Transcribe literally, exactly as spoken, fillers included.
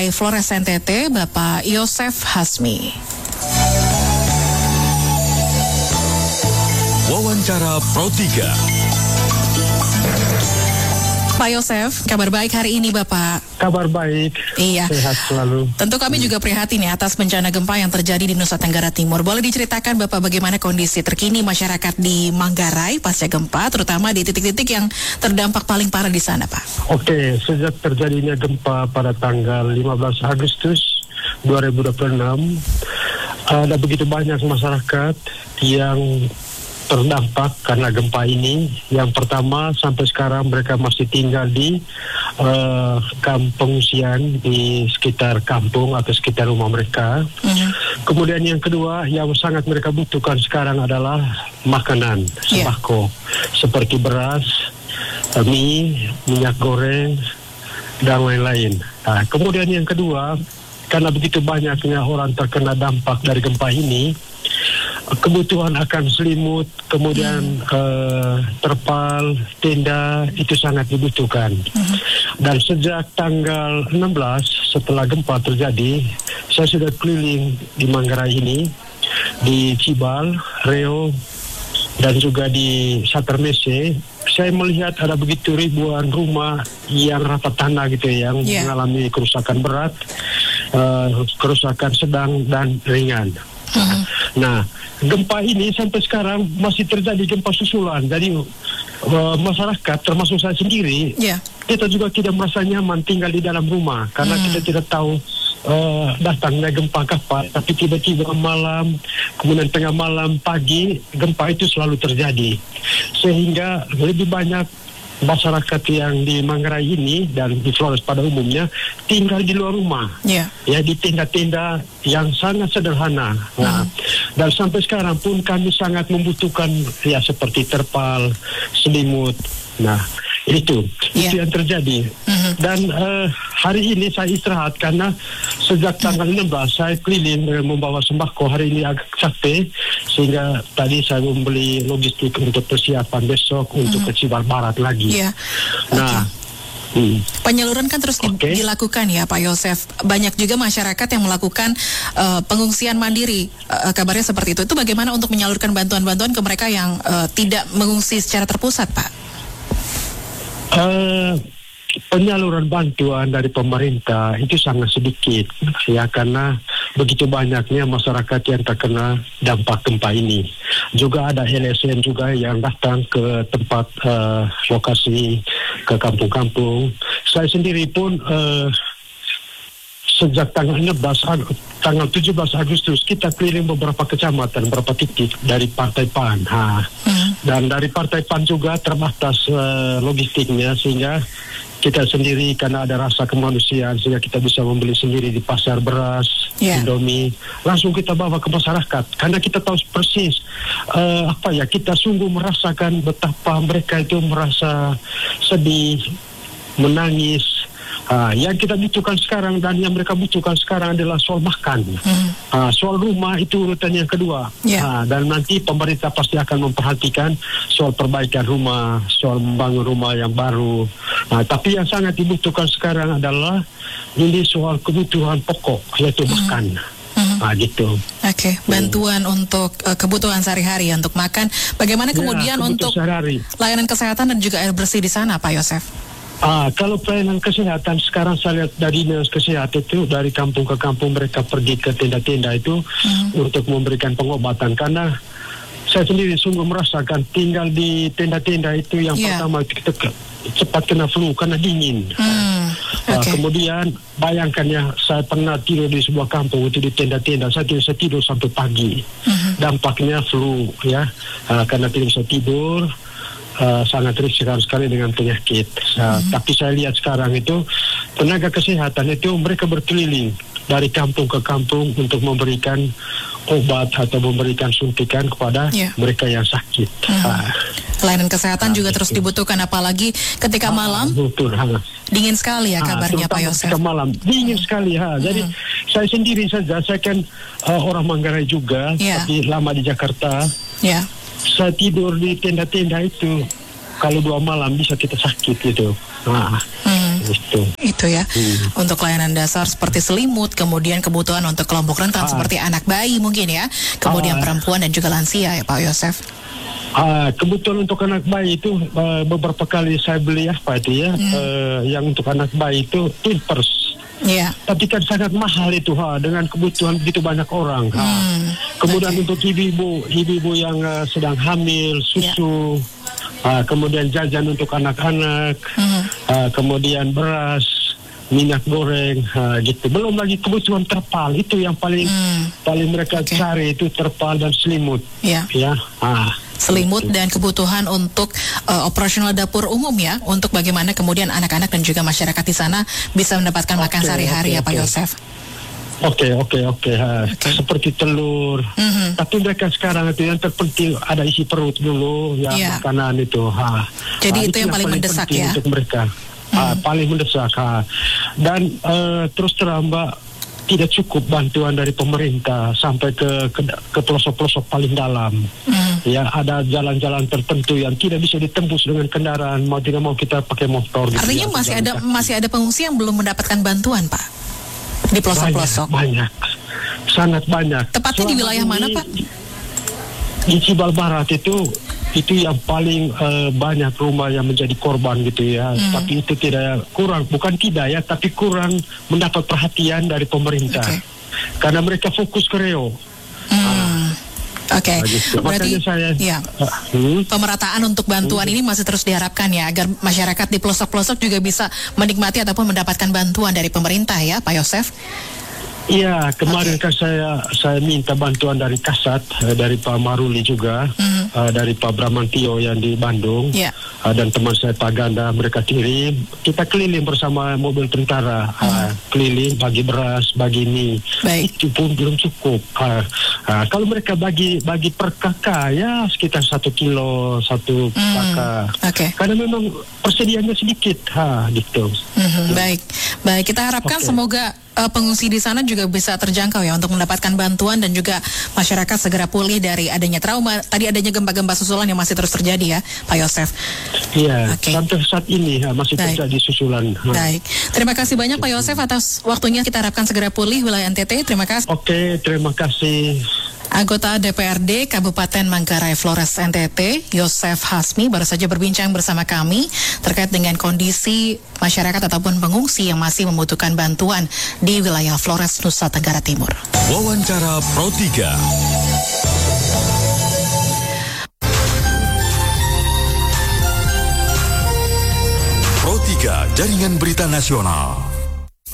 Flores N T T, Bapak Yosef Hasmi. Wawancara Pro tiga. Pak Yosef, kabar baik hari ini Bapak? Kabar baik, iya. Sehat selalu. Tentu kami juga prihatin ya atas bencana gempa yang terjadi di Nusa Tenggara Timur. Boleh diceritakan Bapak bagaimana kondisi terkini masyarakat di Manggarai pasca gempa, terutama di titik-titik yang terdampak paling parah di sana Pak? Oke, sejak terjadinya gempa pada tanggal lima belas Agustus dua ribu dua puluh enam, ada begitu banyak masyarakat yang terdampak karena gempa ini. Yang pertama, sampai sekarang mereka masih tinggal di uh, kamp pengungsian di sekitar kampung atau sekitar rumah mereka. Mm-hmm. Kemudian yang kedua, yang sangat mereka butuhkan sekarang adalah makanan, sembako, yeah. seperti beras, mie, minyak goreng, dan lain-lain. Nah, kemudian yang kedua, karena begitu banyaknya orang terkena dampak dari gempa ini, kebutuhan akan selimut, kemudian hmm. uh, terpal, tenda itu sangat dibutuhkan. Hmm. Dan sejak tanggal enam belas setelah gempa terjadi, saya sudah keliling di Manggarai ini, di Cibal, Reo, dan juga di Satermese. Saya melihat ada begitu ribuan rumah yang rata tanah gitu ya, yang yeah. mengalami kerusakan berat, uh, kerusakan sedang dan ringan. Uh-huh. Nah, gempa ini sampai sekarang masih terjadi gempa susulan. Jadi uh, masyarakat, termasuk saya sendiri, yeah. kita juga tidak merasa nyaman tinggal di dalam rumah karena hmm. kita tidak tahu uh, datangnya gempa kapan. Tapi tiba-tiba malam, kemudian tengah malam, pagi, gempa itu selalu terjadi. Sehingga lebih banyak masyarakat yang di Manggarai ini dan di Flores pada umumnya tinggal di luar rumah, yeah. ya di tenda-tenda yang sangat sederhana. Mm. Nah, dan sampai sekarang pun kami sangat membutuhkan ya seperti terpal, selimut. Nah, itu yeah. itu yang terjadi. Mm-hmm. Dan uh, hari ini saya istirahat karena sejak tanggal enam belas saya keliling dengan membawa sembako. Hari ini agak capek sehingga tadi saya membeli logistik untuk persiapan besok mm-hmm. untuk ke Cibal Barat lagi. Yeah. Nah, okay. hmm. penyaluran kan terus okay. dilakukan ya Pak Yosef. Banyak juga masyarakat yang melakukan uh, pengungsian mandiri. Uh, kabarnya seperti itu. Itu bagaimana untuk menyalurkan bantuan-bantuan ke mereka yang uh, tidak mengungsi secara terpusat, Pak? Uh, penyaluran bantuan dari pemerintah itu sangat sedikit ya, karena begitu banyaknya masyarakat yang terkena dampak gempa ini. Juga ada L S M juga yang datang ke tempat uh, lokasi, ke kampung-kampung. Saya sendiri pun uh, sejak tanggal enam belas, tanggal tujuh belas Agustus kita keliling beberapa kecamatan, beberapa titik dari Partai P A N. Ha. Hmm. Dan dari Partai P A N juga terbatas uh, logistiknya, sehingga kita sendiri karena ada rasa kemanusiaan sehingga kita bisa membeli sendiri di pasar beras, yeah. Indomie, langsung kita bawa ke masyarakat karena kita tahu persis uh, apa ya, kita sungguh merasakan betapa mereka itu merasa sedih, menangis. Uh, yang kita butuhkan sekarang dan yang mereka butuhkan sekarang adalah soal makan, hmm. uh, soal rumah itu urutan yang kedua, yeah. uh, dan nanti pemerintah pasti akan memperhatikan soal perbaikan rumah, soal membangun rumah yang baru. Uh, tapi yang sangat dibutuhkan sekarang adalah ini soal kebutuhan pokok, yaitu hmm. makan. Hmm. Uh, gitu. Oke, okay. bantuan hmm. untuk uh, kebutuhan sehari-hari untuk makan. Bagaimana kemudian ya, untuk sehari. layanan kesehatan dan juga air bersih di sana, Pak Yosef? Ah, kalau pelayanan kesehatan sekarang saya lihat dari dinas kesehatan itu dari kampung ke kampung mereka pergi ke tenda-tenda itu hmm. untuk memberikan pengobatan, karena saya sendiri sungguh merasakan tinggal di tenda-tenda itu yang yeah. pertama itu kita ke, cepat kena flu karena dingin. Hmm. Okay. Ah, kemudian bayangkan ya, saya pernah tidur di sebuah kampung itu di tenda-tenda, saya tidak bisa tidur sampai pagi. Hmm. Dampaknya flu ya, ah, karena tidak bisa tidur. Uh, sangat risiko sekali dengan penyakit. Uh, mm-hmm. Tapi saya lihat sekarang itu tenaga kesehatan itu mereka berkeliling dari kampung ke kampung untuk memberikan obat atau memberikan suntikan kepada yeah. mereka yang sakit. Mm-hmm. Uh, Layanan kesehatan uh, juga itu terus dibutuhkan, apalagi ketika uh, malam. Betul. Uh, dingin sekali ya kabarnya uh, Pak Yosef. Ketika malam dingin mm-hmm. sekali. Ha. Jadi mm-hmm. saya sendiri saja, saya kan uh, orang Manggarai juga, yeah. tapi lama di Jakarta. Ya. Yeah. Saya tidur di tenda-tenda itu, kalau dua malam bisa kita sakit gitu. Nah, hmm. Itu. Itu ya. Hmm. Untuk layanan dasar seperti selimut, kemudian kebutuhan untuk kelompok rentan ah. seperti anak bayi mungkin ya, kemudian ah. perempuan dan juga lansia ya Pak Yosef. Ah, kebetulan untuk anak bayi itu uh, beberapa kali saya beli apa itu ya, hmm. uh, yang untuk anak bayi itu Pampers. Yeah. Tapi kan sangat mahal itu ha, dengan kebutuhan begitu banyak orang. Ha. Hmm. Kemudian okay. untuk ibu-ibu, ibu-ibu yang uh, sedang hamil, susu, yeah. uh, kemudian jajan untuk anak-anak, hmm. uh, kemudian beras, minyak goreng, uh, gitu. Belum lagi kebutuhan terpal itu yang paling hmm. paling mereka okay. cari itu terpal dan selimut. Yeah. Ya. Ah. Selimut dan kebutuhan untuk uh, operasional dapur umum ya, untuk bagaimana kemudian anak-anak dan juga masyarakat di sana bisa mendapatkan okay, makan sehari-hari okay, ya Pak okay. Yosef. Oke okay, oke okay, oke, okay. okay. Seperti telur. Mm-hmm. Tapi mereka sekarang itu yang terpenting ada isi perut dulu ya, yeah. makanan itu. Ha. Jadi ha, itu, yang, yang paling mendesak ya. Untuk mereka mm-hmm. ha, paling mendesak. Ha. Dan uh, terus terang Mbak, tidak cukup bantuan dari pemerintah sampai ke ke, ke pelosok-pelosok paling dalam. Mm. Ya, ada jalan-jalan tertentu yang tidak bisa ditembus dengan kendaraan, mau tidak mau kita pakai motor. Artinya gitu, masih ada kaki. masih ada pengungsi yang belum mendapatkan bantuan, Pak, di pelosok-pelosok. Banyak, banyak, sangat banyak. Tepatnya Selama di wilayah ini, mana, Pak? Di Cibal Barat itu. Itu yang paling uh, banyak rumah yang menjadi korban gitu ya. Hmm. Tapi itu tidak kurang, bukan tidak ya, tapi kurang mendapat perhatian dari pemerintah. Okay. Karena mereka fokus ke Reo. Hmm. Ah. Oke, okay. Nah, gitu. Berarti saya, ya, uh, hmm. pemerataan untuk bantuan hmm. ini masih terus diharapkan ya, agar masyarakat di pelosok-pelosok juga bisa menikmati ataupun mendapatkan bantuan dari pemerintah ya, Pak Yosef. Iya, kemarin okay. kan saya saya minta bantuan dari Kasat, uh, dari Pak Maruli juga, mm-hmm. uh, dari Pak Bramantio yang di Bandung, yeah. uh, dan teman saya Pak Ganda, mereka kirim. Kita keliling bersama mobil tentara, mm-hmm. uh, keliling bagi beras, bagi mie. Baik. Itu pun belum cukup. Uh, uh, kalau mereka bagi bagi per kakak ya sekitar satu kilo satu mm. kakak. Okay. Karena memang persediaannya sedikit, ha, gitu. Mm-hmm. Baik, baik. Kita harapkan okay. semoga Uh, pengungsi di sana juga bisa terjangkau ya untuk mendapatkan bantuan dan juga masyarakat segera pulih dari adanya trauma. Tadi adanya gempa-gempa susulan yang masih terus terjadi ya, Pak Yosef. Iya, okay. sampai saat ini ya, masih Baik. terjadi susulan. Baik, terima kasih banyak Pak Yosef atas waktunya. Kita harapkan segera pulih wilayah N T T. Terima kasih. Oke, okay, terima kasih. Anggota D P R D Kabupaten Manggarai Flores N T T, Yosef Hasmi, baru saja berbincang bersama kami terkait dengan kondisi masyarakat ataupun pengungsi yang masih membutuhkan bantuan di wilayah Flores, Nusa Tenggara Timur. Wawancara Pro tiga. Pro tiga, Jaringan Berita Nasional.